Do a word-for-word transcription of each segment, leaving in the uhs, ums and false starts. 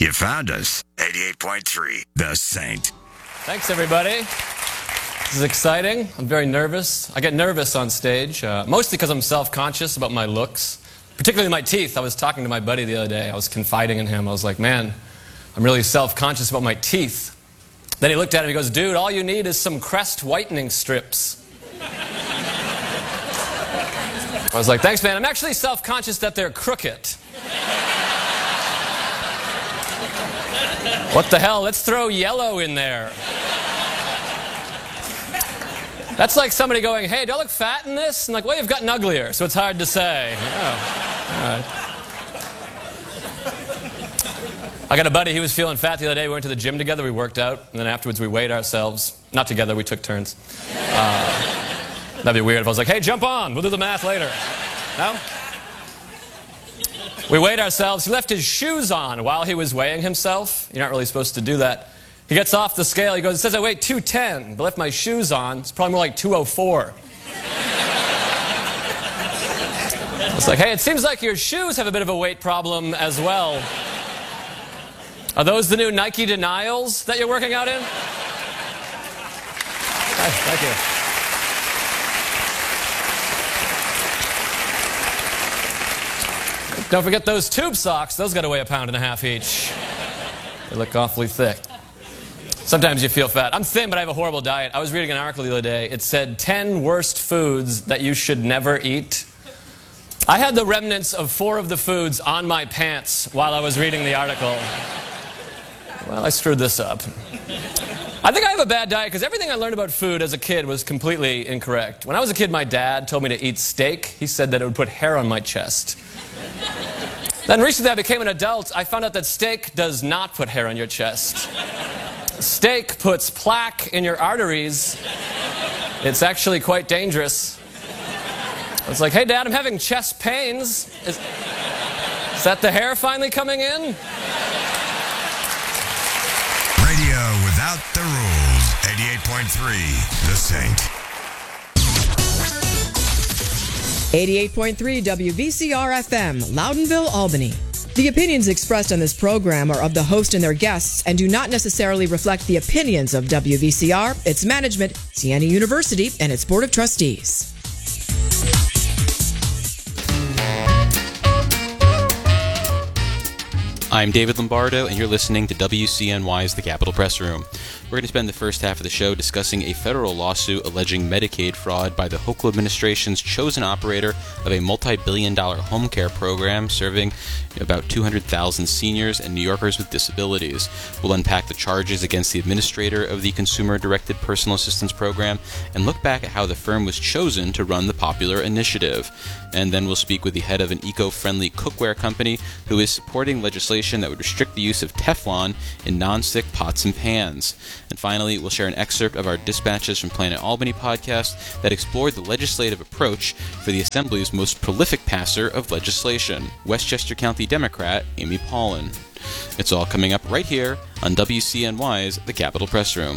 You found us. eighty-eight point three, The Saint. Thanks, everybody. This is exciting. I'm very nervous. I get nervous on stage, uh, mostly because I'm self-conscious about my looks, particularly my teeth. I was talking to my buddy the other day. I was confiding in him. I was like, man, I'm really self-conscious about my teeth. Then he looked at it and he goes, dude, all you need is some Crest whitening strips. I was like, thanks, man. I'm actually self-conscious that they're crooked. What the hell? Let's throw yellow in there. That's like somebody going, hey, do I look fat in this? And like, well, you've gotten uglier, so it's hard to say. Oh, all right. I got a buddy, he was feeling fat the other day. We went to the gym together, we worked out, and then afterwards we weighed ourselves. Not together, we took turns. Uh, that'd be weird if I was like, hey, jump on, we'll do the math later. No? We weighed ourselves. He left his shoes on while he was weighing himself. You're not really supposed to do that. He gets off the scale. He goes, it says I weigh two ten, but left my shoes on. It's probably more like two oh four. It's like, hey, it seems like your shoes have a bit of a weight problem as well. Are those the new Nike denials that you're working out in? Nice, thank you. Don't forget those tube socks. Those got to weigh a pound and a half each. They look awfully thick. Sometimes you feel fat. I'm thin, but I have a horrible diet. I was reading an article the other day. It said ten worst foods that you should never eat. I had the remnants of four of the foods on my pants while I was reading the article. Well, I screwed this up. I think I have a bad diet because everything I learned about food as a kid was completely incorrect. When I was a kid, my dad told me to eat steak. He said that it would put hair on my chest. Then recently I became an adult. I found out that steak does not put hair on your chest. Steak puts plaque in your arteries. It's actually quite dangerous. I was like, hey, Dad, I'm having chest pains. Is, is that the hair finally coming in? Radio without the rules. eighty-eight point three, The Saint. eighty-eight point three W V C R F M, Loudonville, Albany. The opinions expressed on this program are of the host and their guests and do not necessarily reflect the opinions of W V C R, its management, Siena University, and its Board of Trustees. I'm David Lombardo, and you're listening to W C N Y's The Capitol Press Room. We're going to spend the first half of the show discussing a federal lawsuit alleging Medicaid fraud by the Hochul administration's chosen operator of a multi-billion dollar home care program serving about two hundred thousand seniors and New Yorkers with disabilities. We'll unpack the charges against the administrator of the Consumer-Directed Personal Assistance Program and look back at how the firm was chosen to run the popular initiative. And then we'll speak with the head of an eco-friendly cookware company who is supporting legislation that would restrict the use of Teflon in non-stick pots and pans. And finally, we'll share an excerpt of our Dispatches from Planet Albany podcast that explored the legislative approach for the Assembly's most prolific passer of legislation, Westchester County Democrat Amy Paulin. It's all coming up right here on W C N Y's The Capitol Press Room.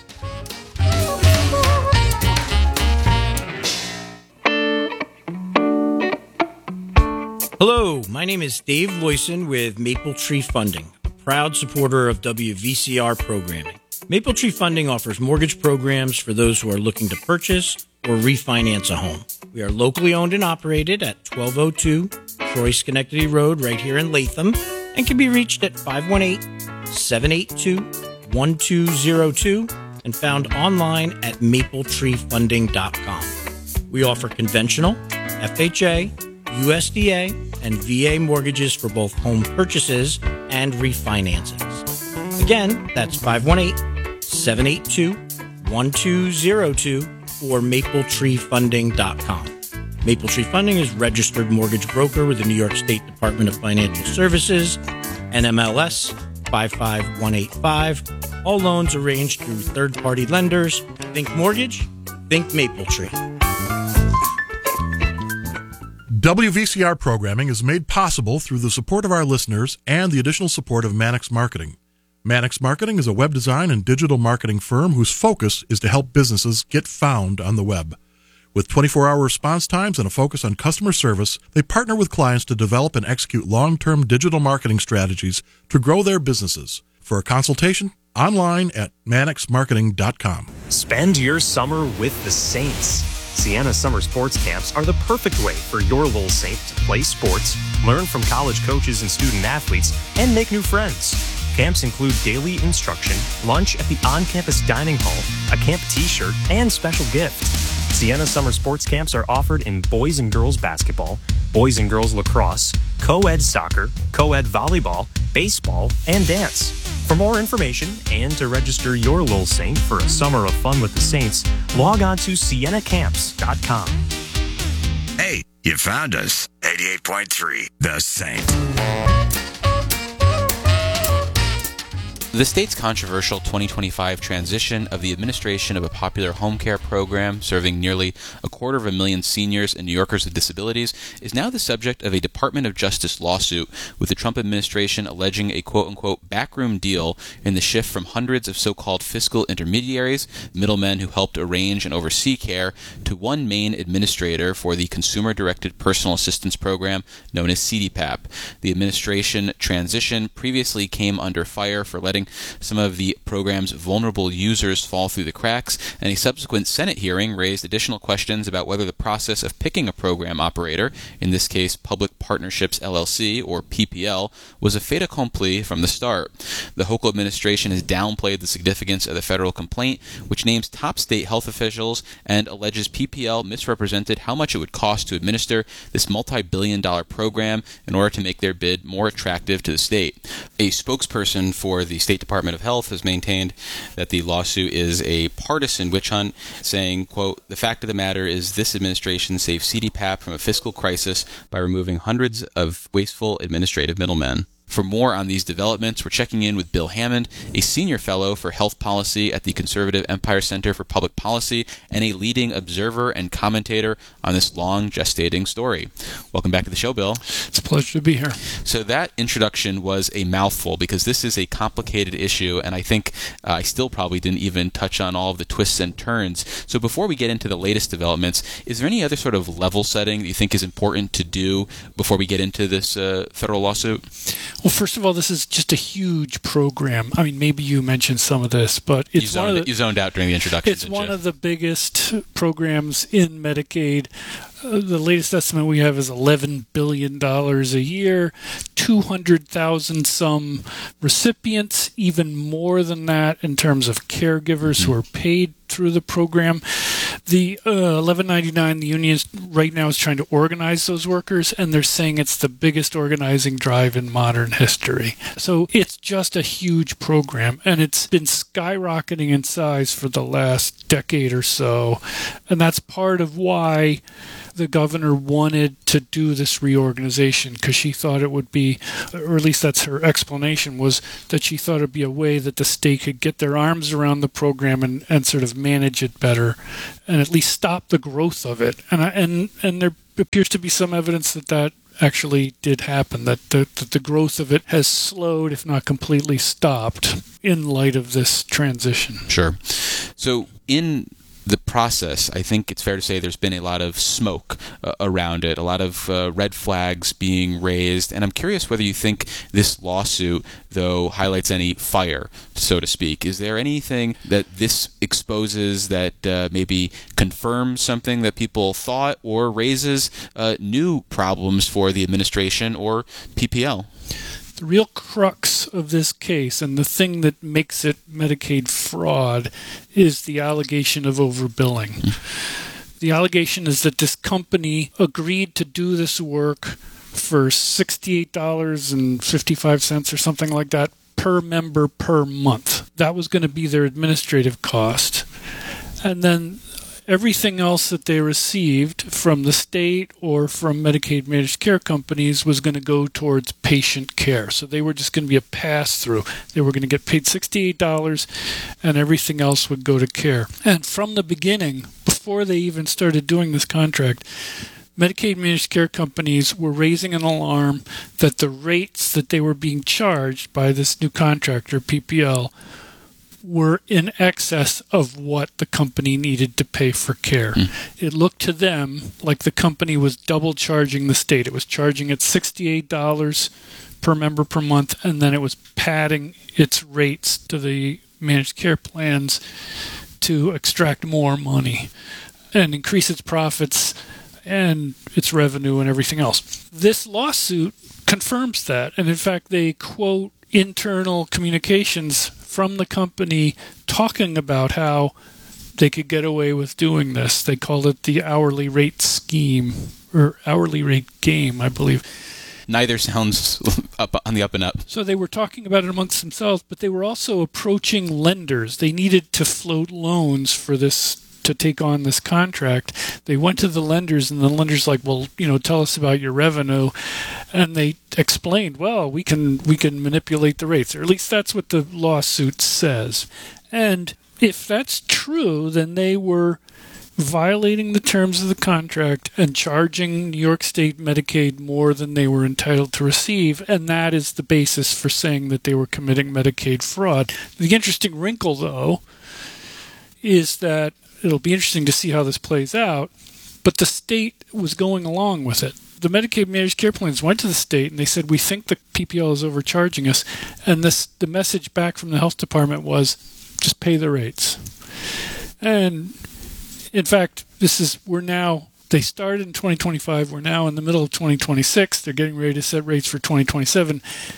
Hello, my name is Dave Loyson with Maple Tree Funding, a proud supporter of W V C R programming. Maple Tree Funding offers mortgage programs for those who are looking to purchase or refinance a home. We are locally owned and operated at twelve oh two Troy Schenectady Road right here in Latham and can be reached at five one eight, seven eight two, one two zero two and found online at maple tree funding dot com. We offer conventional, F H A, U S D A, and V A mortgages for both home purchases and refinancings. Again, that's five one eight, seven eight two, one two zero two or maple tree funding dot com. Maple Tree Funding is registered mortgage broker with the New York State Department of Financial Services, N M L S five five one eight five. All loans arranged through third-party lenders. Think mortgage, think Maple Tree. W V C R programming is made possible through the support of our listeners and the additional support of Mannix Marketing. Mannix Marketing is a web design and digital marketing firm whose focus is to help businesses get found on the web. With twenty-four hour response times and a focus on customer service, they partner with clients to develop and execute long-term digital marketing strategies to grow their businesses. For a consultation, online at mannix marketing dot com. Spend your summer with the Saints. Sienna Summer Sports Camps are the perfect way for your little Saint to play sports, learn from college coaches and student athletes, and make new friends. Camps include daily instruction, lunch at the on-campus dining hall, a camp t-shirt, and special gift. Sienna Summer Sports Camps are offered in boys and girls basketball, boys and girls lacrosse, co-ed soccer, co-ed volleyball, baseball, and dance. For more information and to register your little Saint for a summer of fun with the Saints, log on to sienna camps dot com. Hey, you found us. eighty-eight point three, The Saint. The state's controversial twenty twenty-five transition of the administration of a popular home care program serving nearly a quarter of a million seniors and New Yorkers with disabilities is now the subject of a Department of Justice lawsuit, with the Trump administration alleging a quote-unquote backroom deal in the shift from hundreds of so-called fiscal intermediaries, middlemen who helped arrange and oversee care, to one main administrator for the Consumer-Directed Personal Assistance Program known as C D P A P. The administration transition previously came under fire for letting some of the program's vulnerable users fall through the cracks, and a subsequent Senate hearing raised additional questions about whether the process of picking a program operator, in this case Public Partnerships L L C, or P P L, was a fait accompli from the start. The Hochul administration has downplayed the significance of the federal complaint, which names top state health officials and alleges P P L misrepresented how much it would cost to administer this multi-billion dollar program in order to make their bid more attractive to the state. A spokesperson for the State Department of Health has maintained that the lawsuit is a partisan witch hunt, saying, quote, "The fact of the matter is this administration saved C D P A P from a fiscal crisis by removing hundreds of wasteful administrative middlemen." For more on these developments, we're checking in with Bill Hammond, a senior fellow for health policy at the conservative Empire Center for Public Policy and a leading observer and commentator on this long gestating story. Welcome back to the show, Bill. It's a pleasure to be here. So that introduction was a mouthful because this is a complicated issue, and I think uh, I still probably didn't even touch on all of the twists and turns. So before we get into the latest developments, is there any other sort of level setting that you think is important to do before we get into this uh, federal lawsuit? Well, first of all, this is just a huge program. I mean, maybe you mentioned some of this, but it's you zoned, one of the, you zoned out during the introduction. It's one you? of the biggest programs in Medicaid. Uh, the latest estimate we have is eleven billion dollars a year, two hundred thousand some recipients, even more than that in terms of caregivers mm-hmm. who are paid through the program. The uh, eleven ninety-nine, the union right now is trying to organize those workers, and they're saying it's the biggest organizing drive in modern history. So it's just a huge program, and it's been skyrocketing in size for the last decade or so, and that's part of why the governor wanted to do this reorganization, because she thought it would be, or at least that's her explanation, was that she thought it would be a way that the state could get their arms around the program and, and sort of manage it better and at least stop the growth of it. And I, and and there appears to be some evidence that that actually did happen, that the, that the growth of it has slowed, if not completely stopped, in light of this transition. Sure. So in the process, I think it's fair to say there's been a lot of smoke uh, around it, a lot of uh, red flags being raised, and I'm curious whether you think this lawsuit, though, highlights any fire, so to speak. Is there anything that this exposes that uh, maybe confirms something that people thought or raises uh, new problems for the administration or P P L? The real crux of this case, and the thing that makes it Medicaid fraud, is the allegation of overbilling. Mm. The allegation is that this company agreed to do this work for sixty-eight dollars and fifty-five cents or something like that per member per month. That was going to be their administrative cost. And then everything else that they received from the state or from Medicaid managed care companies was going to go towards patient care. So they were just going to be a pass-through. They were going to get paid sixty-eight dollars, and everything else would go to care. And from the beginning, before they even started doing this contract, Medicaid managed care companies were raising an alarm that the rates that they were being charged by this new contractor, P P L, were in excess of what the company needed to pay for care. Mm. It looked to them like the company was double charging the state. It was charging it sixty-eight dollars per member per month, and then it was padding its rates to the managed care plans to extract more money and increase its profits and its revenue and everything else. This lawsuit confirms that, and in fact they quote internal communications from the company talking about how they could get away with doing this. They called it the hourly rate scheme, or hourly rate game, I believe. Neither sounds up on the up and up. So they were talking about it amongst themselves, but they were also approaching lenders. They needed to float loans for this, to take on this contract. They went to the lenders, and the lenders like, well, you know, tell us about your revenue. And they explained, well, we can we can manipulate the rates, or at least that's what the lawsuit says. And if that's true, then they were violating the terms of the contract and charging New York State Medicaid more than they were entitled to receive, and that is the basis for saying that they were committing Medicaid fraud. The interesting wrinkle, though, is that it'll be interesting to see how this plays out, but the state was going along with it. The Medicaid managed care plans went to the state and they said, we think the P P L is overcharging us, and this the message back from the health department was, just pay the rates. And in fact, this is we're now they started in twenty twenty-five, we're now in the middle of twenty twenty-six, they're getting ready to set rates for twenty twenty-seven.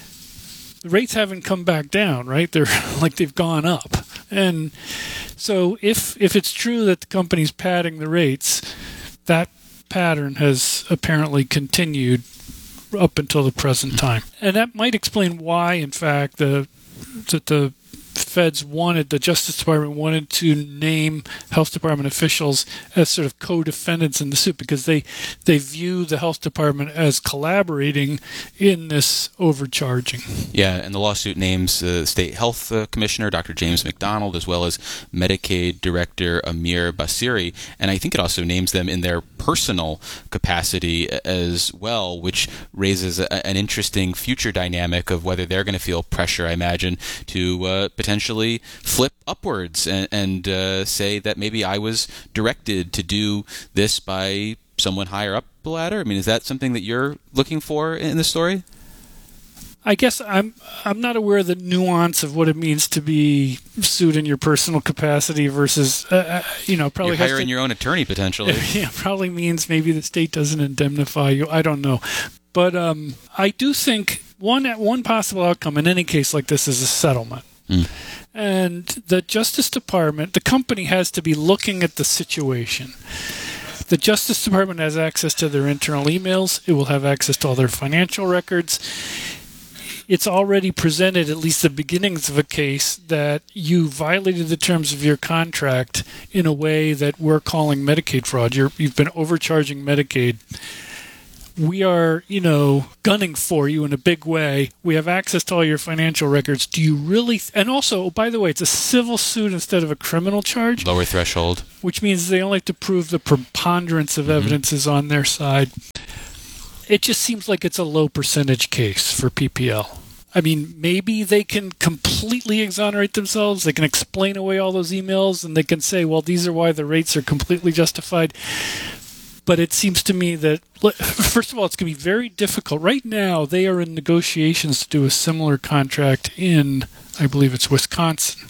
The rates haven't come back down, right? They're like they've gone up. And so if if it's true that the company's padding the rates, that pattern has apparently continued up until the present time. And that might explain why, in fact, the that the feds wanted, the Justice Department wanted to name health department officials as sort of co-defendants in the suit, because they they view the health department as collaborating in this overcharging. Yeah, and the lawsuit names the uh, state health uh, commissioner, Doctor James McDonald, as well as Medicaid director Amir Basiri, and I think it also names them in their personal capacity as well, which raises a, an interesting future dynamic of whether they're going to feel pressure, I imagine, to uh, potentially flip upwards and, and uh, say that maybe I was directed to do this by someone higher up the ladder. I mean, is that something that you're looking for in the story? I guess I'm I'm not aware of the nuance of what it means to be sued in your personal capacity versus, uh, you know, probably you're hiring to, your own attorney potentially. Yeah, probably means maybe the state doesn't indemnify you. I don't know, but um, I do think one one possible outcome in any case like this is a settlement. Mm. And the Justice Department, the company has to be looking at the situation. The Justice Department has access to their internal emails. It will have access to all their financial records. It's already presented at least the beginnings of a case that you violated the terms of your contract in a way that we're calling Medicaid fraud. You're, you've been overcharging Medicaid. We are, you know, gunning for you in a big way. We have access to all your financial records. Do you really... Th- and also, oh, by the way, it's a civil suit instead of a criminal charge. Lower threshold. Which means they only have to prove the preponderance of mm-hmm. evidence is on their side. It just seems like it's a low percentage case for P P L. I mean, maybe they can completely exonerate themselves. They can explain away all those emails, and they can say, well, these are why the rates are completely justified. But it seems to me that, first of all, it's going to be very difficult. Right now, they are in negotiations to do a similar contract in, I believe it's Wisconsin.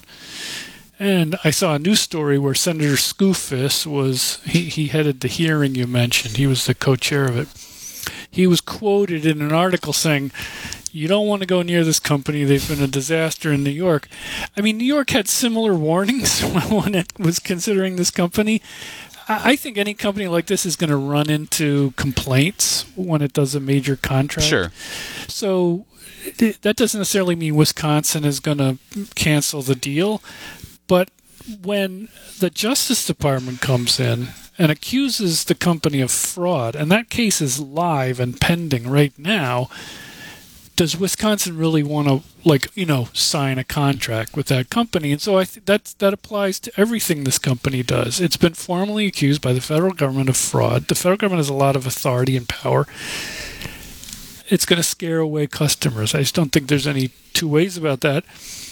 And I saw a news story where Senator Skoufis was, he, he headed the hearing you mentioned. He was the co-chair of it. He was quoted in an article saying, you don't want to go near this company. They've been a disaster in New York. I mean, New York had similar warnings when it was considering this company. I think any company like this is going to run into complaints when it does a major contract. Sure. So that doesn't necessarily mean Wisconsin is going to cancel the deal. But when the Justice Department comes in and accuses the company of fraud, and that case is live and pending right now, does Wisconsin really want to, like, you know, sign a contract with that company? And so I think that that applies to everything this company does. It's been formally accused by the federal government of fraud. The federal government has a lot of authority and power. It's going to scare away customers. I just don't think there's any two ways about that.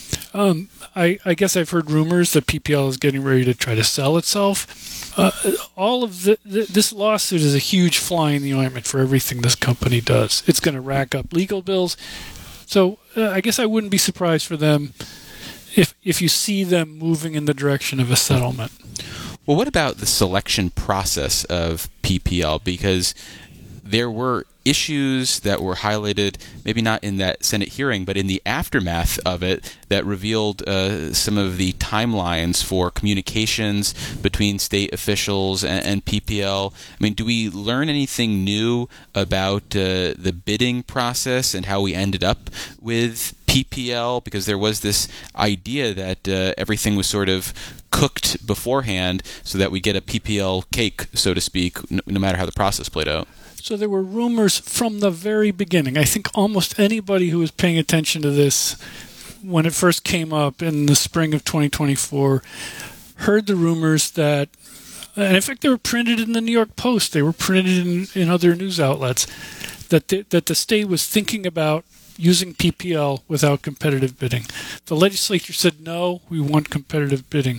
Um, I, I guess I've heard rumors that P P L is getting ready to try to sell itself. Uh, all of the, the, this lawsuit is a huge fly in the ointment for everything this company does. It's going to rack up legal bills. So uh, I guess I wouldn't be surprised for them if if you see them moving in the direction of a settlement. Well, what about the selection process of P P L? Because there were issues that were highlighted, maybe not in that Senate hearing, but in the aftermath of it, that revealed uh, some of the timelines for communications between state officials and, and P P L. I mean, do we learn anything new about uh, the bidding process and how we ended up with P P L? Because there was this idea that uh, everything was sort of cooked beforehand so that we get a P P L cake, so to speak, no, no matter how the process played out. So there were rumors from the very beginning. I think almost anybody who was paying attention to this when it first came up in the spring of twenty twenty-four heard the rumors that, and in fact they were printed in the New York Post, they were printed in, in other news outlets, that the, that the state was thinking about using P P L without competitive bidding. The legislature said, no, we want competitive bidding.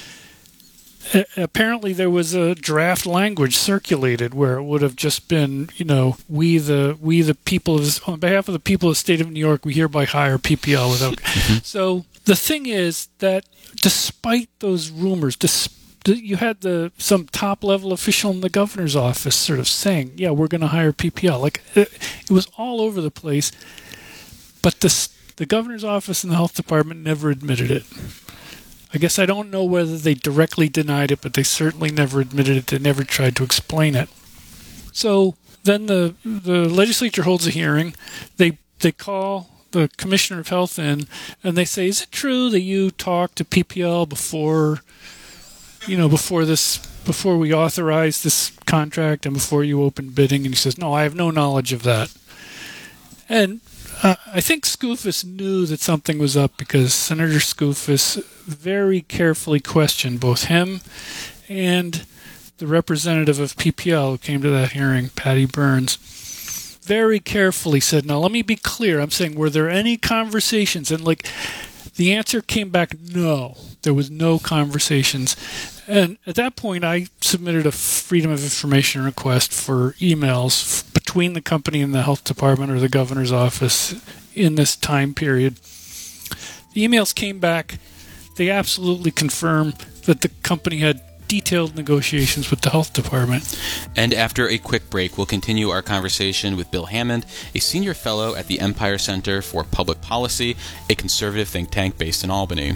Apparently there was a draft language circulated where it would have just been, you know, we the we the people of, on behalf of the people of the state of New York, we hereby hire P P L without. So the thing is that despite those rumors, despite you had the some top level official in the governor's office sort of saying, yeah, we're going to hire P P L. Like it, it was all over the place, but the the governor's office and the health department never admitted it. I guess I don't know whether they directly denied it, but they certainly never admitted it. They never tried to explain it. So then the the legislature holds a hearing. They they call the commissioner of health in, and they say, "Is it true that you talked to P P L before, you know, before this, before we authorized this contract and before you opened bidding?" And he says, "No, I have no knowledge of that." And Uh, I think Skoufis knew that something was up because Senator Skoufis very carefully questioned both him and the representative of P P L who came to that hearing, Patty Burns. Very carefully said, now let me be clear. I'm saying, were there any conversations? And like, the answer came back, no. There was no conversations. And at that point, I submitted a Freedom of Information request for emails between the company and the health department or the governor's office in this time period. The emails came back. They absolutely confirmed that the company had detailed negotiations with the health department. And after a quick break, we'll continue our conversation with Bill Hammond, a senior fellow at the Empire Center for Public Policy, a conservative think tank based in Albany.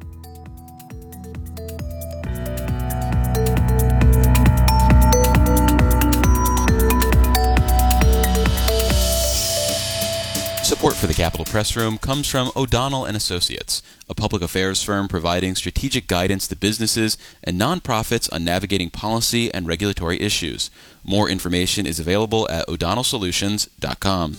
Support for the Capitol Press Room comes from O'Donnell and Associates, a public affairs firm providing strategic guidance to businesses and nonprofits on navigating policy and regulatory issues. More information is available at o'donnell solutions dot com.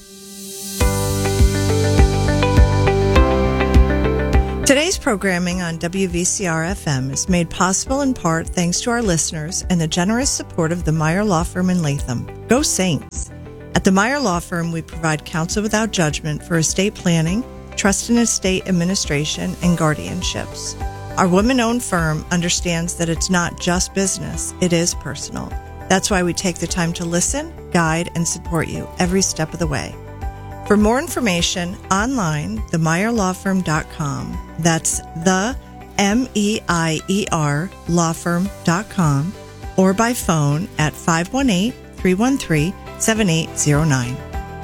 Today's programming on W V C R F M is made possible in part thanks to our listeners and the generous support of the Meyer Law Firm in Latham. Go Saints! At the Meyer Law Firm, we provide counsel without judgment for estate planning, trust and estate administration, and guardianships. Our women-owned firm understands that it's not just business, it is personal. That's why we take the time to listen, guide, and support you every step of the way. For more information, online, the meyer law firm dot com. That's the M E I E R law firm dot com, or by phone at five one eight, three one three, seven eight zero nine.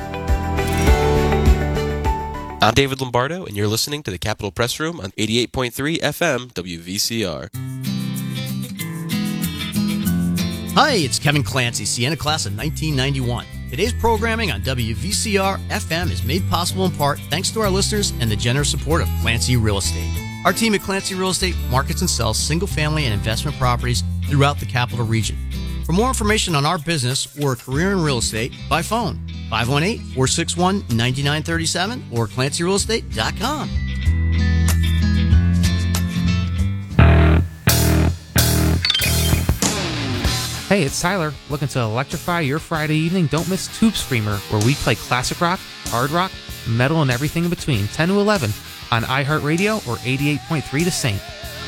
I'm David Lombardo, and you're listening to the Capitol Press Room on eighty-eight point three F M W V C R. Hi, it's Kevin Clancy, Siena class of nineteen ninety-one. Today's programming on W V C R F M is made possible in part thanks to our listeners and the generous support of Clancy Real Estate. Our team at Clancy Real Estate markets and sells single-family and investment properties throughout the capital region. For more information on our business or a career in real estate, by phone, five one eight, four six one, nine nine three seven or clancy real estate dot com. Hey, it's Tyler. Looking to electrify your Friday evening? Don't miss Tube Screamer, where we play classic rock, hard rock, metal, and everything in between, ten to eleven, on iHeartRadio or eighty-eight point three The Saint.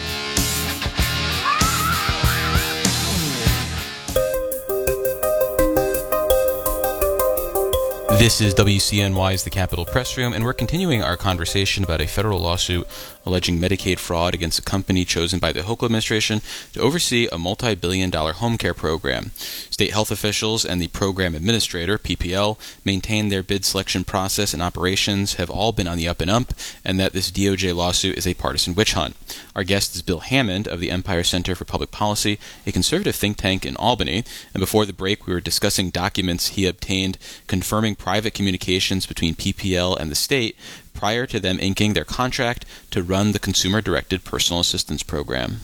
This is W C N Y's The Capitol Press Room, and we're continuing our conversation about a federal lawsuit alleging Medicaid fraud against a company chosen by the Hochul administration to oversee a multi-billion dollar home care program. State health officials and the program administrator, P P L, maintain their bid selection process and operations have all been on the up and up, and that this D O J lawsuit is a partisan witch hunt. Our guest is Bill Hammond of the Empire Center for Public Policy, a conservative think tank in Albany, and before the break we were discussing documents he obtained confirming private communications between P P L and the state prior to them inking their contract to run the consumer-directed personal assistance program.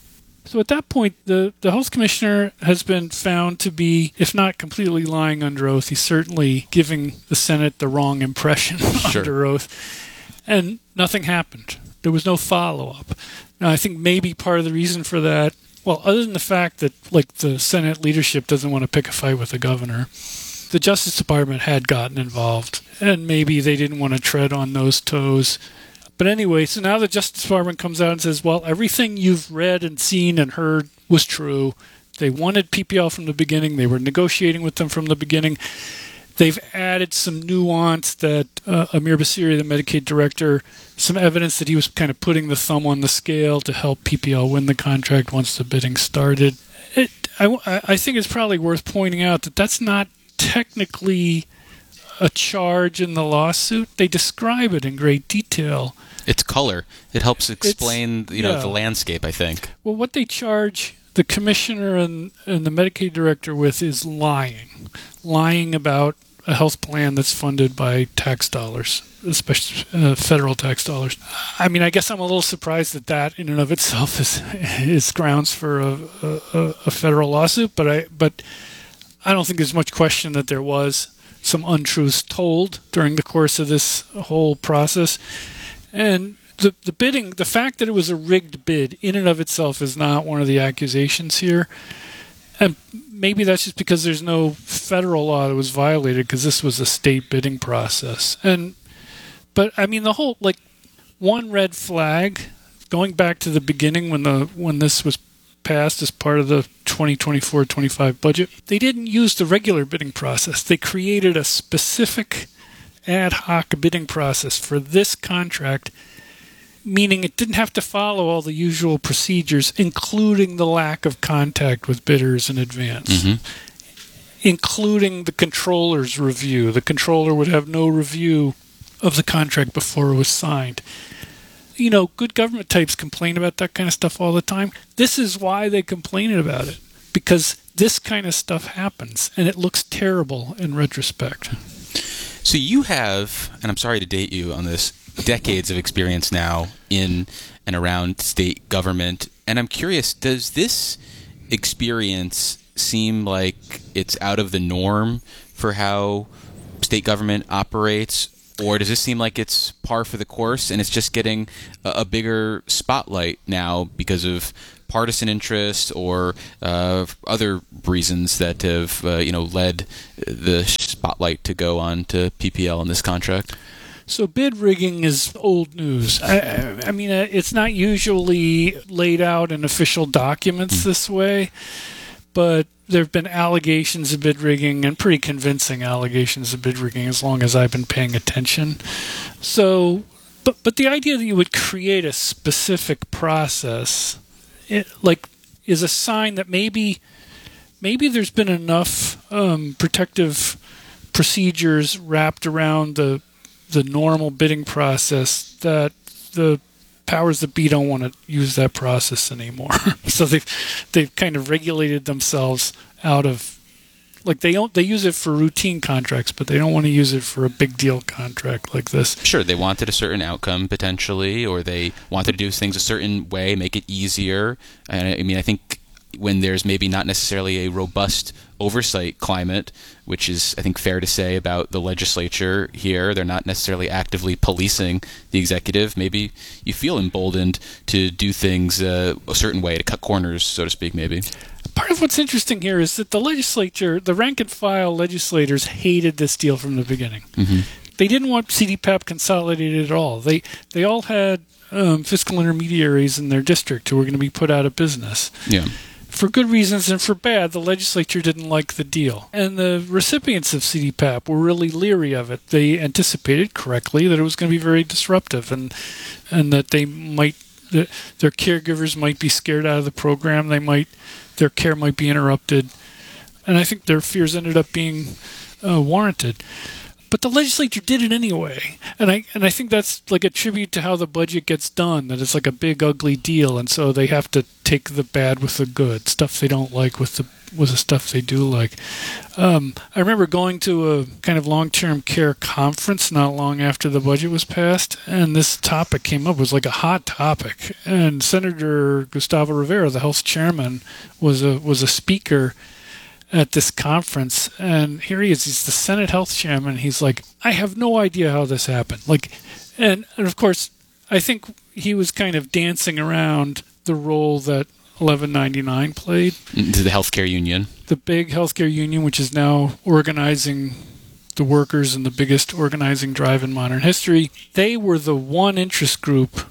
So at that point, the, the health commissioner has been found to be, if not completely lying under oath, he's certainly giving the Senate the wrong impression Sure. under oath. And nothing happened. There was no follow-up. Now, I think maybe part of the reason for that, well, other than the fact that, like, the Senate leadership doesn't want to pick a fight with the governor, the Justice Department had gotten involved, and maybe they didn't want to tread on those toes. But anyway, so now the Justice Department comes out and says, well, everything you've read and seen and heard was true. They wanted P P L from the beginning. They were negotiating with them from the beginning. They've added some nuance that uh, Amir Basiri, the Medicaid director, some evidence that he was kind of putting the thumb on the scale to help P P L win the contract once the bidding started. It, I, I think it's probably worth pointing out that that's not technically a charge in the lawsuit. They describe it in great detail. It's color. It helps explain, It's, you know, yeah. the landscape, I think. Well, what they charge the commissioner and, and the Medicaid director with is lying. Lying about a health plan that's funded by tax dollars, especially uh, federal tax dollars. I mean, I guess I'm a little surprised that that in and of itself is is grounds for a, a, a federal lawsuit, but I but I don't think there's much question that there was some untruths told during the course of this whole process. And the the bidding, the fact that it was a rigged bid in and of itself is not one of the accusations here. And maybe that's just because there's no federal law that was violated, because this was a state bidding process. And but I mean, the whole, like, one red flag going back to the beginning when the when this was passed as part of the twenty twenty-four twenty-five budget, they didn't use the regular bidding process. They created a specific ad hoc bidding process for this contract, meaning it didn't have to follow all the usual procedures, including the lack of contact with bidders in advance, Mm-hmm. including the controller's review. The controller would have no review of the contract before it was signed. You know, good government types complain about that kind of stuff all the time. This is why they complain about it, because this kind of stuff happens, and it looks terrible in retrospect. So you have, and I'm sorry to date you on this, decades of experience now in and around state government, and I'm curious, does this experience seem like it's out of the norm for how state government operates? Or does this seem like it's par for the course and it's just getting a, a bigger spotlight now because of partisan interest or uh, other reasons that have uh, you know led the spotlight to go on to P P L in this contract? So bid rigging is old news. I, I mean, uh, it's not usually laid out in official documents this way, but there have been allegations of bid rigging, and pretty convincing allegations of bid rigging, as long as I've been paying attention. So, but but the idea that you would create a specific process, it, like, is a sign that maybe maybe there's been enough um, protective procedures wrapped around the the normal bidding process that the powers that be don't want to use that process anymore. So they've they've kind of regulated themselves out of, like, they don't they use it for routine contracts, but they don't want to use it for a big deal contract like this. Sure, they wanted a certain outcome potentially, or they wanted to do things a certain way, make it easier. And I mean, I think when there's maybe not necessarily a robust oversight climate, which is, I think, fair to say about the legislature here, they're not necessarily actively policing the executive. Maybe you feel emboldened to do things uh, a certain way, to cut corners, so to speak, maybe. Part of what's interesting here is that the legislature, the rank and file legislators, hated this deal from the beginning. Mm-hmm. they didn't want C D PAP consolidated at all. They they all had um, fiscal intermediaries in their district who were going to be put out of business. Yeah. For good reasons and for bad, the legislature didn't like the deal. And the recipients of C D PAP were really leery of it. They anticipated correctly that it was going to be very disruptive and and that they might that their caregivers might be scared out of the program. They might their care might be interrupted. And I think their fears ended up being uh, warranted. But the legislature did it anyway, and I and I think that's like a tribute to how the budget gets done. That it's like a big ugly deal, and so they have to take the bad with the good, stuff they don't like with the with the stuff they do like. Um, I remember going to a kind of long-term care conference not long after the budget was passed, and this topic came up. It was like a hot topic, and Senator Gustavo Rivera, the House chairman, was a was a speaker at this conference, and here he is, he's the Senate Health Chairman. He's like, I have no idea how this happened. Like, and, and of course, I think he was kind of dancing around the role that eleven ninety-nine played. To the healthcare union. The big healthcare union, which is now organizing the workers in the biggest organizing drive in modern history. They were the one interest group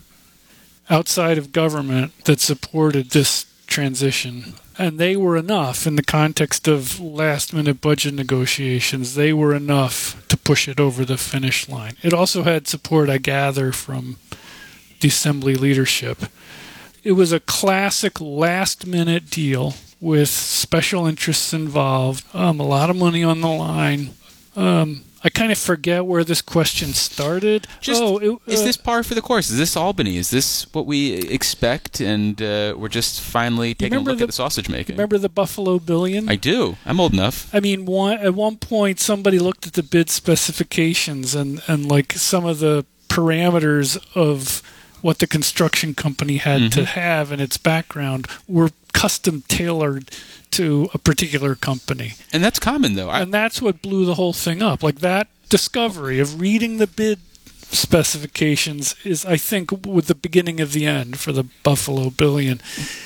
outside of government that supported this transition. And they were enough in the context of last-minute budget negotiations. They were enough to push it over the finish line. It also had support, I gather, from the Assembly leadership. It was a classic last-minute deal with special interests involved, um, a lot of money on the line. Um, I kind of forget where this question started. Just, oh, it, uh, is this par for the course? Is this Albany? Is this what we expect? And uh, we're just finally taking a look the, at the sausage making. Remember the Buffalo Billion? I do. I'm old enough. I mean, one, at one point, somebody looked at the bid specifications and, and like some of the parameters of what the construction company had mm-hmm. to have in its background were custom tailored to a particular company. And that's common, though. I- and that's what blew the whole thing up. Like, that discovery of reading the bid specifications is, I think, with the beginning of the end for the Buffalo Billion.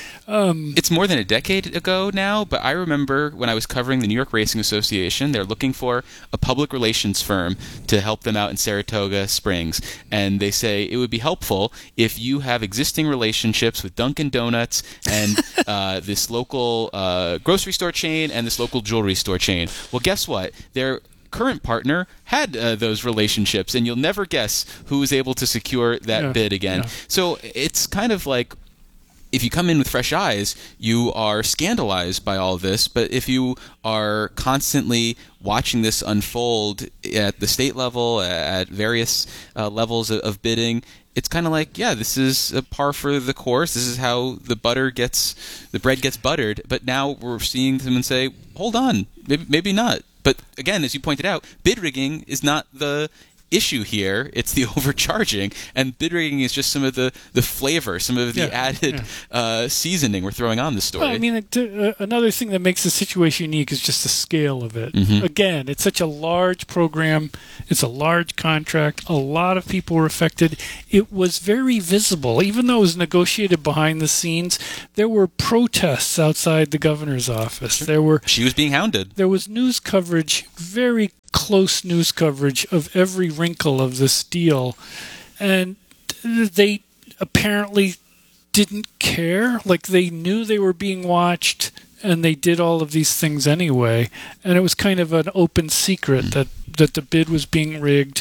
Um, it's more than a decade ago now, but I remember when I was covering the New York Racing Association, they're looking for a public relations firm to help them out in Saratoga Springs. And they say it would be helpful if you have existing relationships with Dunkin' Donuts and uh, this local uh, grocery store chain and this local jewelry store chain. Well, guess what? They're current partner had uh, those relationships, and you'll never guess who was able to secure that yeah, bid again. Yeah. So it's kind of like, if you come in with fresh eyes, you are scandalized by all this. But if you are constantly watching this unfold at the state level, at various uh, levels of, of bidding, it's kind of like, yeah, this is a par for the course. This is how the butter gets, the bread gets buttered. But now we're seeing them and say, hold on, maybe, maybe not. But again, as you pointed out, bid rigging is not the issue here. It's the overcharging, and bid rigging is just some of the, the flavor, some of the yeah, added yeah. Uh, seasoning we're throwing on the story. Well, I mean, uh, another thing that makes the situation unique is just the scale of it. Mm-hmm. Again, it's such a large program. It's a large contract. A lot of people were affected. It was very visible. Even though it was negotiated behind the scenes, there were protests outside the governor's office. There were She was being hounded. There was news coverage, very close news coverage of every wrinkle of this deal, and they apparently didn't care. Like, they knew they were being watched, and they did all of these things anyway, and it was kind of an open secret that, that the bid was being rigged,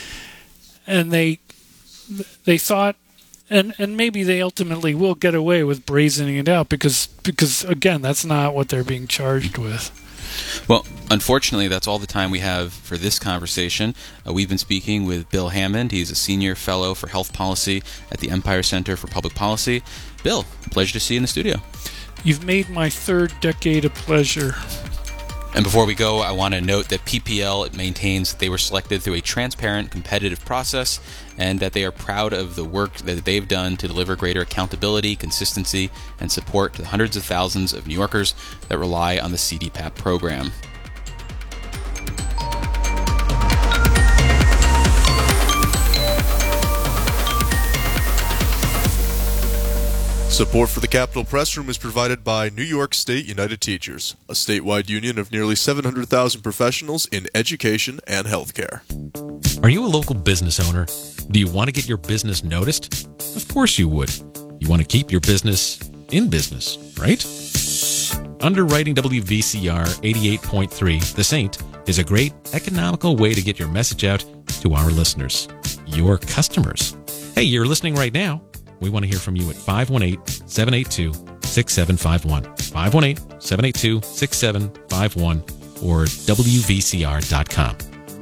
and they they thought, and and maybe they ultimately will get away with brazening it out, because because again, that's not what they're being charged with. Well, unfortunately, that's all the time we have for this conversation. Uh, we've been speaking with Bill Hammond. He's a senior fellow for health policy at the Empire Center for Public Policy. Bill, pleasure to see you in the studio. You've made my third decade a pleasure. And before we go, I want to note that P P L maintains that they were selected through a transparent, competitive process, and that they are proud of the work that they've done to deliver greater accountability, consistency, and support to the hundreds of thousands of New Yorkers that rely on the C D PAP program. Support for the Capitol Press Room is provided by New York State United Teachers, a statewide union of nearly seven hundred thousand professionals in education and healthcare. Are you a local business owner? Do you want to get your business noticed? Of course you would. You want to keep your business in business, right? Underwriting W V C R eighty-eight point three, The Saint, is a great economical way to get your message out to our listeners, your customers. Hey, you're listening right now. We want to hear from you at five one eight, seven eight two, six seven five one, five one eight, seven eight two, six seven five one, or W V C R dot com.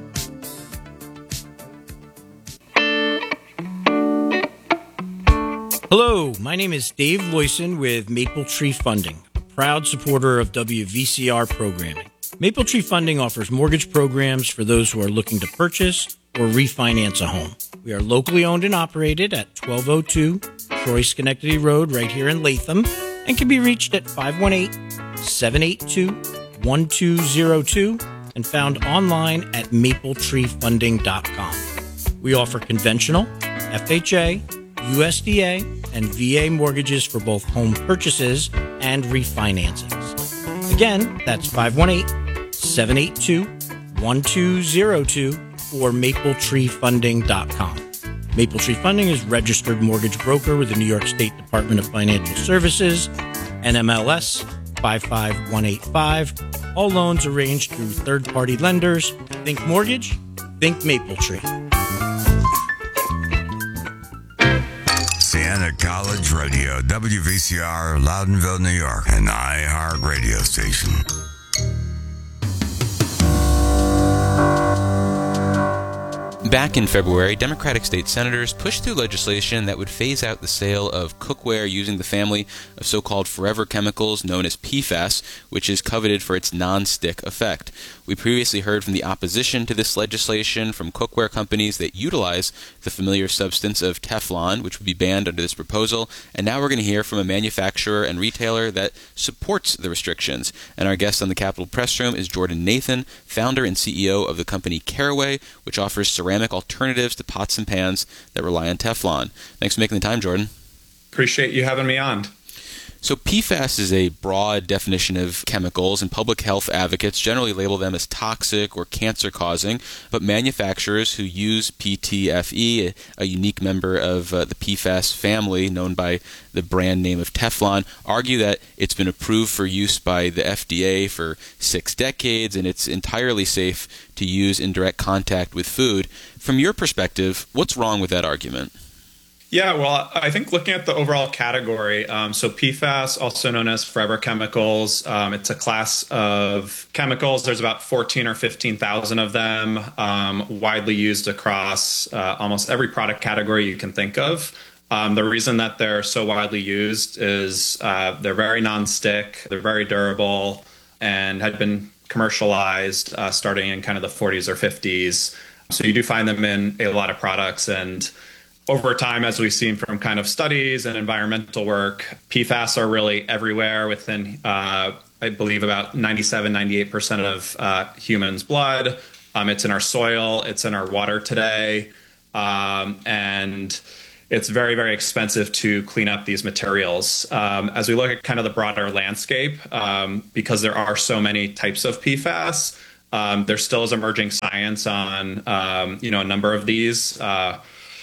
Hello, my name is Dave Loyson with Maple Tree Funding, a proud supporter of W V C R programming. Maple Tree Funding offers mortgage programs for those who are looking to purchase or refinance a home. We are locally owned and operated at twelve oh two Troy Schenectady Road right here in Latham and can be reached at five one eight, seven eight two, one two zero two and found online at maple tree funding dot com. We offer conventional, F H A, U S D A, and V A mortgages for both home purchases and refinancings. Again, that's five one eight, seven eight two, one two zero two or maple tree funding dot com. Maple Tree Funding is registered mortgage broker with the New York State Department of Financial Services, N M L S five five one eight five. All loans arranged through third-party lenders. Think mortgage, think Maple Tree. Siena College Radio, W V C R, Loudonville, New York, an iHeart radio station. Back in February, Democratic state senators pushed through legislation that would phase out the sale of cookware using the family of so-called forever chemicals known as P FAS, which is coveted for its non-stick effect. We previously heard from the opposition to this legislation from cookware companies that utilize the familiar substance of Teflon, which would be banned under this proposal, and now we're going to hear from a manufacturer and retailer that supports the restrictions. And our guest on the Capitol Press Room is Jordan Nathan, founder and C E O of the company Caraway, which offers ceramic alternatives to pots and pans that rely on Teflon. Thanks for making the time, Jordan. Appreciate you having me on. So P FAS is a broad definition of chemicals, and public health advocates generally label them as toxic or cancer-causing, but manufacturers who use P T F E, a, a unique member of uh, the P FAS family known by the brand name of Teflon, argue that it's been approved for use by the F D A for six decades and it's entirely safe to use in direct contact with food. From your perspective, what's wrong with that argument? Yeah, well, I think looking at the overall category, um, so P FAS, also known as forever chemicals, um, it's a class of chemicals. There's about fourteen or fifteen thousand of them, um, widely used across uh, almost every product category you can think of. Um, the reason that they're so widely used is uh, they're very non-stick, they're very durable, and had been commercialized uh, starting in kind of the forties or fifties. So you do find them in a lot of products, and over time, as we've seen from kind of studies and environmental work, P FAS are really everywhere within, uh, I believe, about ninety-seven, ninety-eight percent of uh, humans' blood. Um, it's in our soil. It's in our water today. Um, and it's very, very expensive to clean up these materials. Um, as we look at kind of the broader landscape, um, because there are so many types of P FAS, um, there still is emerging science on, um, you know, a number of these. Uh,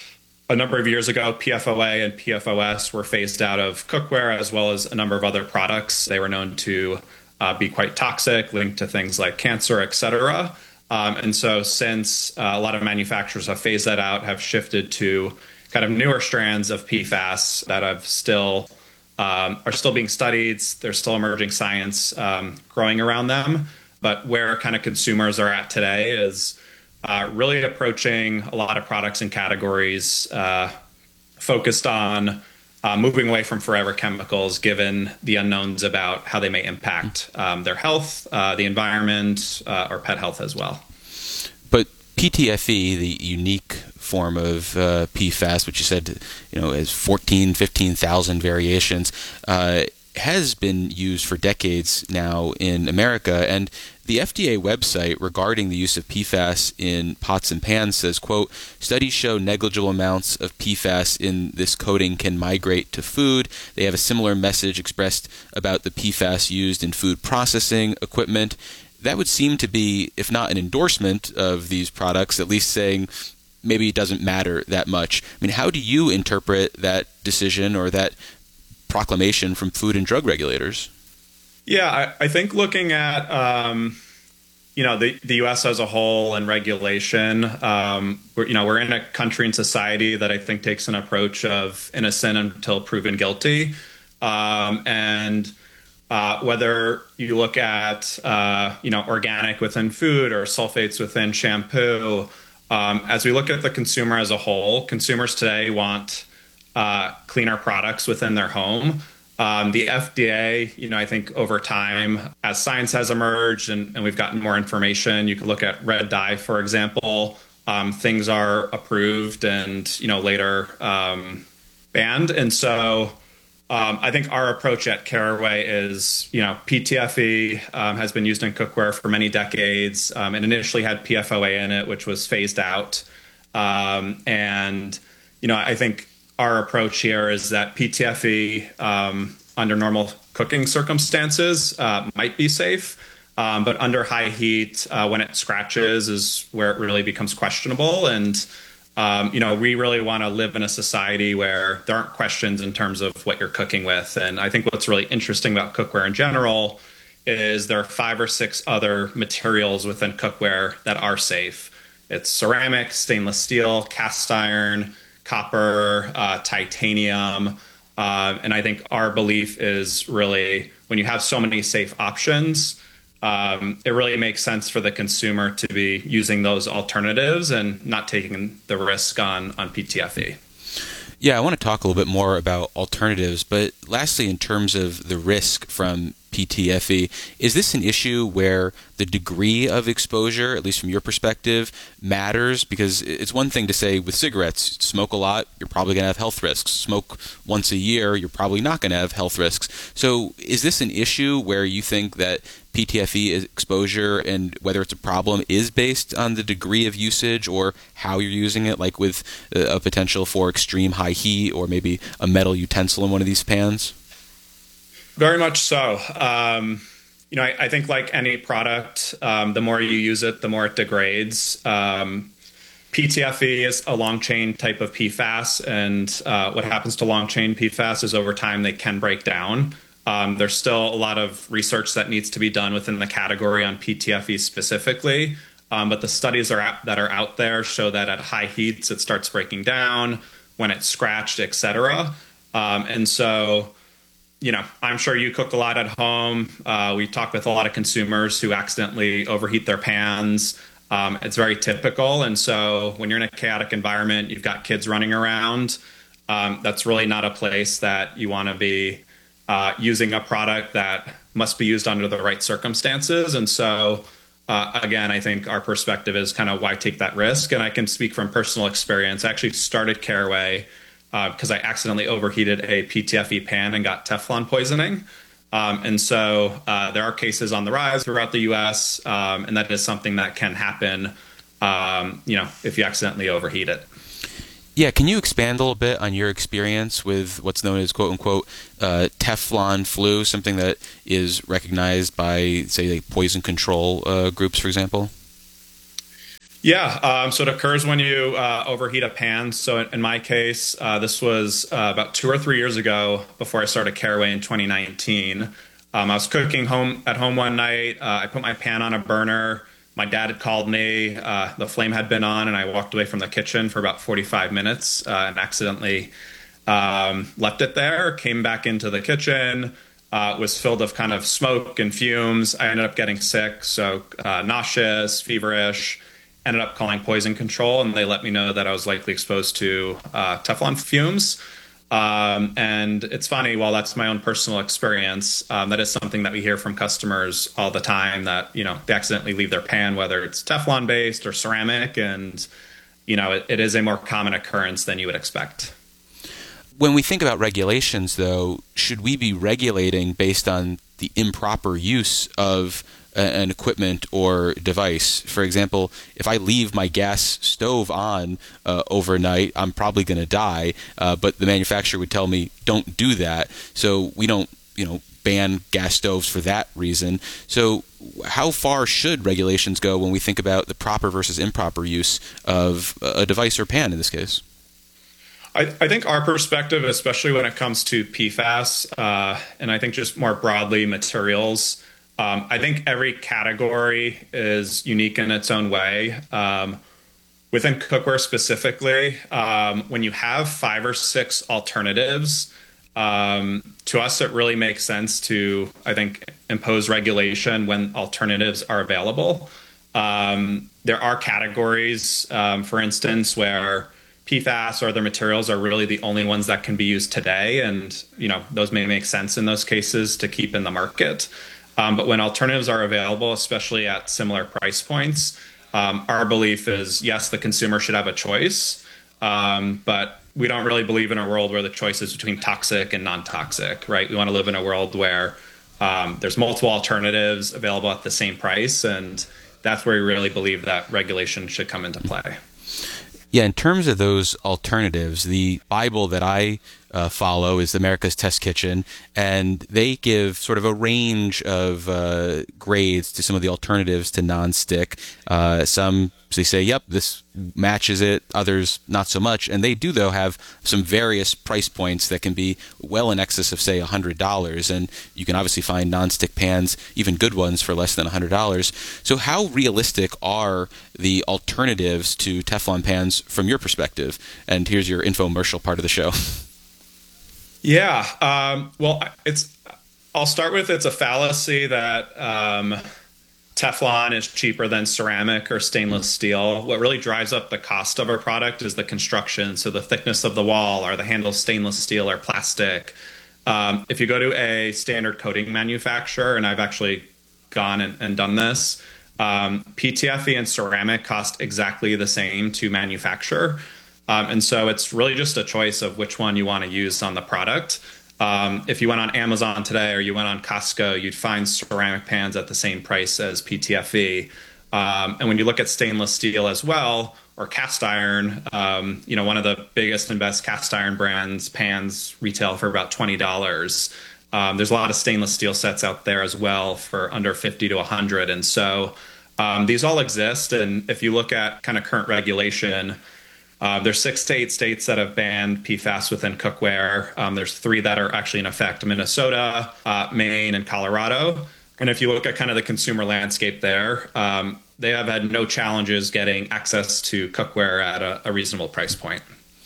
A number of years ago, P F O A and P F O S were phased out of cookware, as well as a number of other products. They were known to uh, be quite toxic, linked to things like cancer, et cetera. Um, and so since uh, a lot of manufacturers have phased that out, have shifted to kind of newer strands of P FAS that have still um, are still being studied. There's still emerging science um, growing around them. But where kind of consumers are at today is Uh, really approaching a lot of products and categories uh, focused on uh, moving away from forever chemicals, given the unknowns about how they may impact um, their health, uh, the environment, uh, or pet health as well. But P T F E, the unique form of uh, P FAS, which you said, you know, is fourteen, fifteen thousand variations, uh, has been used for decades now in America. And the F D A website regarding the use of P FAS in pots and pans says, quote, studies show negligible amounts of P FAS in this coating can migrate to food. They have a similar message expressed about the P FAS used in food processing equipment. that would seem to be, if not an endorsement of these products, at least saying maybe it doesn't matter that much. I mean, how do you interpret that decision or that proclamation from food and drug regulators? Yeah, I, I think looking at um, you know the, the U S as a whole and regulation, um, we're, you know we're in a country and society that I think takes an approach of innocent until proven guilty, um, and uh, whether you look at uh, you know organic within food or sulfates within shampoo, um, as we look at the consumer as a whole, consumers today want uh, cleaner products within their home. Um, the F D A, you know, I think over time, as science has emerged and, and we've gotten more information, you can look at red dye, for example. Um, things are approved and, you know, later um, banned. And so um, I think our approach at Caraway is, you know, P T F E um, has been used in cookware for many decades. Um, it initially had P F O A in it, which was phased out. Um, and, you know, I think our approach here is that P T F E, um, under normal cooking circumstances, uh, might be safe, um, but under high heat, uh, when it scratches, is where it really becomes questionable. And um, you know, we really want to live in a society where there aren't questions in terms of what you're cooking with. And I think what's really interesting about cookware in general is there are five or six other materials within cookware that are safe. It's ceramic, stainless steel, cast iron, copper, uh, titanium. Uh, and I think our belief is really when you have so many safe options, um, it really makes sense for the consumer to be using those alternatives and not taking the risk on, on P T F E. Yeah, I want to talk a little bit more about alternatives, but lastly, in terms of the risk from P T F E, is this an issue where the degree of exposure, at least from your perspective, matters? Because it's one thing to say with cigarettes, smoke a lot, you're probably going to have health risks. Smoke once a year, you're probably not going to have health risks. So is this an issue where you think that P T F E exposure and whether it's a problem is based on the degree of usage or how you're using it, like with a potential for extreme high heat or maybe a metal utensil in one of these pans? Very much so. Um, you know, I, I think like any product, um, the more you use it, the more it degrades. Um, P T F E is a long chain type of P FAS, and uh, what happens to long chain P FAS is over time they can break down. Um, there's still a lot of research that needs to be done within the category on P T F E specifically, um, but the studies are out, that are out there show that at high heats it starts breaking down when it's scratched, et cetera. Um, and so, you know, I'm sure you cook a lot at home. Uh, we talk with a lot of consumers who accidentally overheat their pans. Um, it's very typical. And so when you're in a chaotic environment, you've got kids running around. Um, that's really not a place that you want to be uh, using a product that must be used under the right circumstances. And so, uh, again, I think our perspective is kind of why take that risk. And I can speak from personal experience. I actually started Caraway because uh, I accidentally overheated a P T F E pan and got Teflon poisoning. Um, and so uh, there are cases on the rise throughout the U S, um, and that is something that can happen, um, you know, if you accidentally overheat it. Yeah, can you expand a little bit on your experience with what's known as quote-unquote uh, Teflon flu, something that is recognized by, say, like poison control uh, groups, for example? Yeah, um, so it occurs when you uh, overheat a pan. So in my case, uh, this was uh, about two or three years ago before I started Caraway in twenty nineteen. Um, I was cooking home at home one night. Uh, I put my pan on a burner. My dad had called me. Uh, the flame had been on, and I walked away from the kitchen for about forty-five minutes uh, and accidentally um, left it there, came back into the kitchen. Uh, was filled with kind of smoke and fumes. I ended up getting sick, so uh, nauseous, feverish. Ended up calling poison control, and they let me know that I was likely exposed to uh, Teflon fumes. Um, and it's funny, while that's my own personal experience, um, that is something that we hear from customers all the time, that, you know, they accidentally leave their pan, whether it's Teflon based or ceramic, and, you know, it, it is a more common occurrence than you would expect. When we think about regulations, though, should we be regulating based on the improper use of an equipment or device? For example, if I leave my gas stove on uh, overnight, I'm probably going to die, uh, but the manufacturer would tell me don't do that. So we don't, you know, ban gas stoves for that reason. So how far should regulations go when we think about the proper versus improper use of a device or pan in this case? I, I think our perspective, especially when it comes to P FAS, uh, and I think just more broadly materials, um, I think every category is unique in its own way. Um, within cookware specifically, um, when you have five or six alternatives, um, to us it really makes sense to, I think, impose regulation when alternatives are available. Um, there are categories, um, for instance, where P FAS or other materials are really the only ones that can be used today. And, you know, those may make sense in those cases to keep in the market. Um, but when alternatives are available, especially at similar price points, um, our belief is, yes, the consumer should have a choice. Um, but we don't really believe in a world where the choice is between toxic and non-toxic, right? We want to live in a world where um, there's multiple alternatives available at the same price. And that's where we really believe that regulation should come into play. Yeah, in terms of those alternatives, the Bible that I uh, follow is America's Test Kitchen, and they give sort of a range of uh, grades to some of the alternatives to nonstick. Uh, some they say, yep, this matches it, others not so much. And they do, though, have some various price points that can be well in excess of, say, one hundred dollars. And you can obviously find nonstick pans, even good ones, for less than one hundred dollars. So how realistic are the alternatives to Teflon pans from your perspective? And here's your infomercial part of the show. Yeah. Um, well, it's. I'll start with it's a fallacy that um, Teflon is cheaper than ceramic or stainless steel. What really drives up the cost of our product is the construction. So the thickness of the wall, or the handle stainless steel or plastic. Um, if you go to a standard coating manufacturer, and I've actually gone and, and done this, um, P T F E and ceramic cost exactly the same to manufacture. Um, and so it's really just a choice of which one you want to use on the product. Um, if you went on Amazon today or you went on Costco, you'd find ceramic pans at the same price as P T F E. Um, and when you look at stainless steel as well, or cast iron, um, you know, one of the biggest and best cast iron brands, pans retail for about twenty dollars. Um, there's a lot of stainless steel sets out there as well for under fifty to one hundred. And so um, these all exist. And if you look at kind of current regulation, Uh, there's six to eight states that have banned P FAS within cookware. Um, there's three that are actually in effect: Minnesota, uh, Maine, and Colorado. And if you look at kind of the consumer landscape there, um, they have had no challenges getting access to cookware at a, a reasonable price point.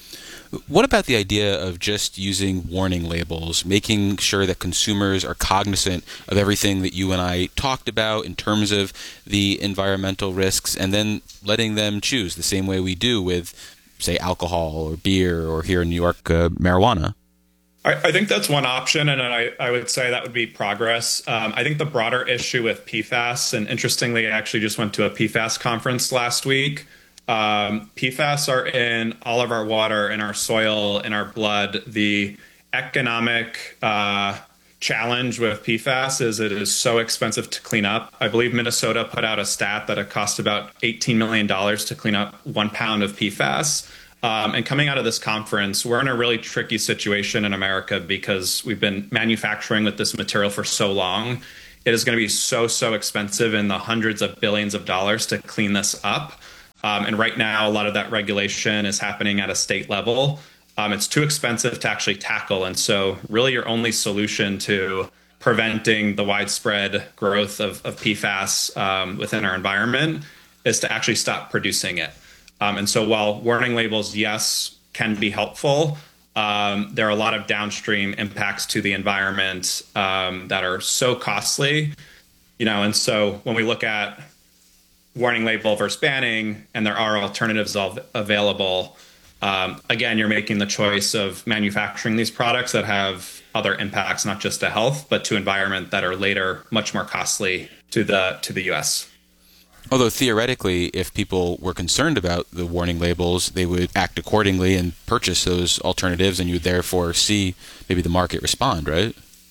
What about the idea of just using warning labels, making sure that consumers are cognizant of everything that you and I talked about in terms of the environmental risks, and then letting them choose the same way we do with, say, alcohol or beer, or here in New York, uh, marijuana? I, I think that's one option, and I, I would say that would be progress. Um, I think the broader issue with P FAS, and interestingly, I actually just went to a P FAS conference last week. Um, P FAS are in all of our water, in our soil, in our blood. The economic uh, challenge with P FAS is it is so expensive to clean up. I believe Minnesota put out a stat that it costs about eighteen million dollars to clean up one pound of P FAS. Um, and coming out of this conference, we're in a really tricky situation in America because we've been manufacturing with this material for so long. It is going to be so, so expensive, in the hundreds of billions of dollars, to clean this up. Um, and right now, a lot of that regulation is happening at a state level. Um, it's too expensive to actually tackle. And so really your only solution to preventing the widespread growth of, of P FAS um, within our environment is to actually stop producing it. Um, and so while warning labels, yes, can be helpful, um, there are a lot of downstream impacts to the environment um, that are so costly. You know, and so when we look at warning label versus banning, and there are alternatives av- available, um, again, you're making the choice of manufacturing these products that have other impacts, not just to health, but to environment, that are later much more costly to the to the U S. Although theoretically, if people were concerned about the warning labels, they would act accordingly and purchase those alternatives, and you would therefore see maybe the market respond, right?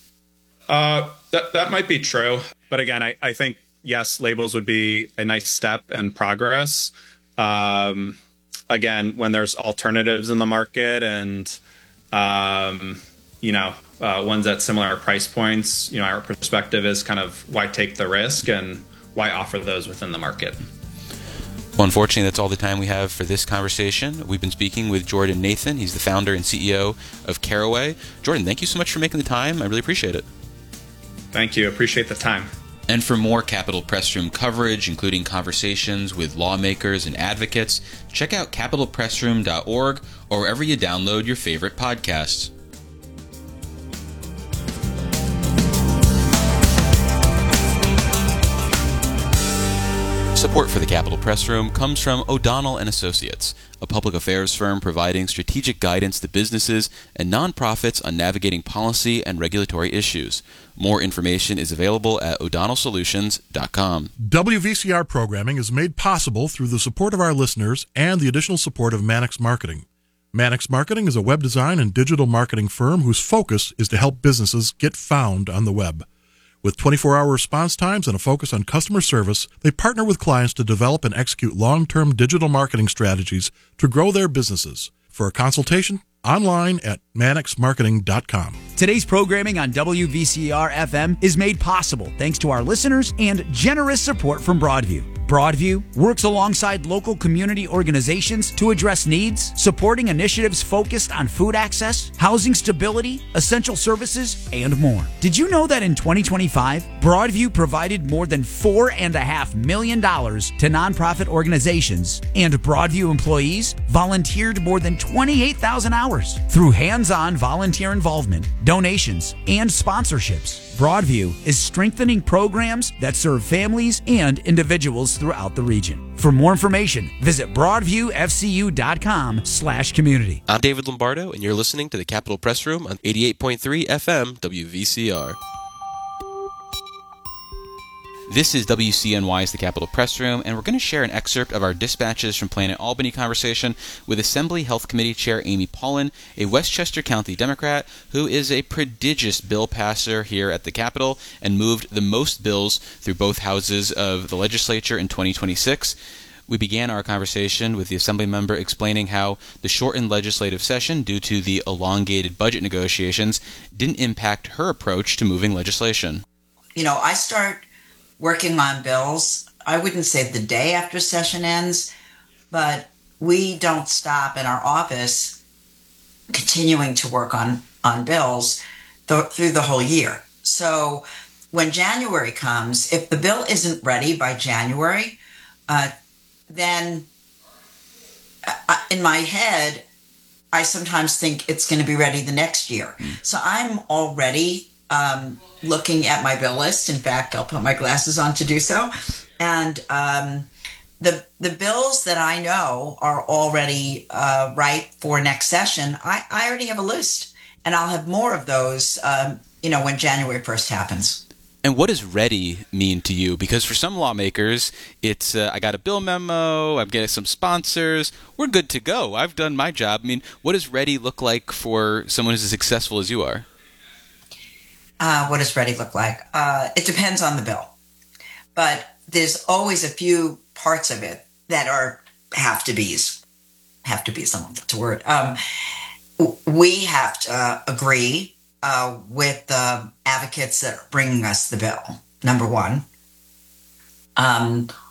Uh, that that might be true. But again, I, I think, yes, labels would be a nice step and progress. Um, again, when there's alternatives in the market, and um, you know, uh, ones at similar price points, you know, our perspective is kind of why take the risk and why offer those within the market. Well, unfortunately, that's all the time we have for this conversation. We've been speaking with Jordan Nathan. He's the founder and C E O of Caraway. Jordan, thank you so much for making the time. I really appreciate it. Thank you. Appreciate the time. And for more Capitol Press Room coverage, including conversations with lawmakers and advocates, check out capitol press room dot org or wherever you download your favorite podcasts. Support for the Capitol Press Room comes from O'Donnell and Associates, a public affairs firm providing strategic guidance to businesses and nonprofits on navigating policy and regulatory issues. More information is available at o'donnell solutions dot com. W V C R programming is made possible through the support of our listeners and the additional support of Mannix Marketing. Mannix Marketing is a web design and digital marketing firm whose focus is to help businesses get found on the web. With twenty-four hour response times and a focus on customer service, they partner with clients to develop and execute long-term digital marketing strategies to grow their businesses. For a consultation, online at mannix marketing dot com. Today's programming on W V C R F M is made possible thanks to our listeners and generous support from Broadview. Broadview works alongside local community organizations to address needs, supporting initiatives focused on food access, housing stability, essential services, and more. Did you know that in twenty twenty-five, Broadview provided more than four point five million dollars to nonprofit organizations, and Broadview employees volunteered more than twenty-eight thousand hours through hands-on volunteer involvement, donations, and sponsorships? Broadview is strengthening programs that serve families and individuals throughout the region. For more information, visit broadview f c u dot com slash community. I'm David Lombardo, and you're listening to the Capitol Press Room on eighty-eight point three F M W V C R. This is W C N Y's The Capitol Press Room, and we're going to share an excerpt of our Dispatches from Planet Albany conversation with Assembly Health Committee Chair Amy Paulin, a Westchester County Democrat who is a prodigious bill passer here at the Capitol and moved the most bills through both houses of the legislature in twenty twenty-six. We began our conversation with the Assembly member explaining how the shortened legislative session due to the elongated budget negotiations didn't impact her approach to moving legislation. You know, I start working on bills, I wouldn't say the day after session ends, but we don't stop in our office continuing to work on, on bills th- through the whole year. So when January comes, if the bill isn't ready by January, uh, then uh, in my head, I sometimes think it's going to be ready the next year. So I'm already Um, looking at my bill list. In fact, I'll put my glasses on to do so. And um, the the bills that I know are already uh, right for next session, I, I already have a list. And I'll have more of those, um, you know, when January first happens. And what does ready mean to you? Because for some lawmakers, it's, uh, I got a bill memo, I'm getting some sponsors, we're good to go. I've done my job. I mean, what does ready look like for someone who's as successful as you are? Uh, what does ready look like? Uh, it depends on the bill. But there's always a few parts of it that are have-to-be's. Have-to-be's, I don't know if that's a word. Um, we have to uh, agree uh, with the advocates that are bringing us the bill, number one. Um,